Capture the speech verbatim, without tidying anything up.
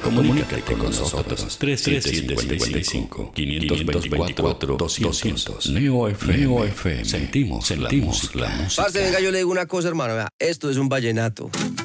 Comunícate con nosotros. tres siete cinco cinco, cinco dos cuatro, doscientos. Neo F M. Neo F M. Sentimos, sentimos la música. Parce, venga, yo le digo una cosa, hermano. Vea, esto es un vallenato.